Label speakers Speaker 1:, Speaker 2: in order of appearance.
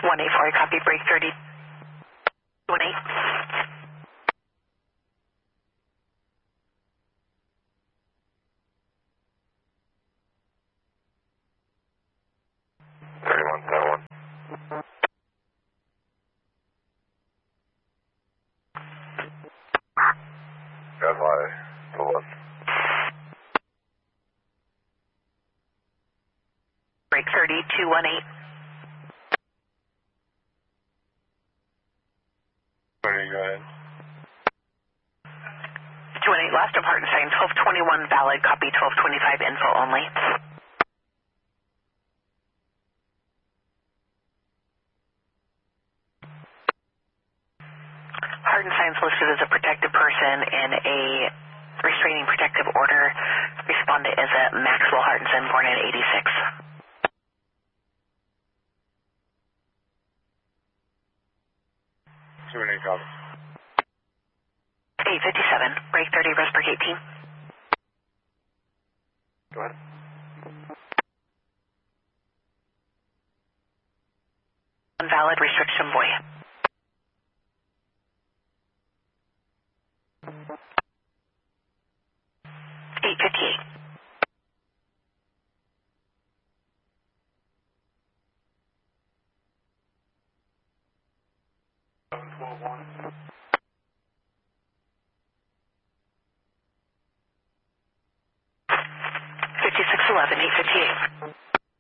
Speaker 1: 184, copy, break 30. 18.
Speaker 2: 3171. Gadfly, to the left.
Speaker 1: Break 30, 218.
Speaker 2: 20, go ahead.
Speaker 1: 218, last of Hartenstein, 1221 valid, copy, 1225 info only. Hartenstein's listed as a protected person in a restraining protective order. Respondent is a Maxwell Hartenstein, born in 86.
Speaker 2: 218, copy.
Speaker 1: 857, break 30, Resberg 18.
Speaker 2: Go ahead.
Speaker 1: Invalid restriction buoy. 858. $5611, 858.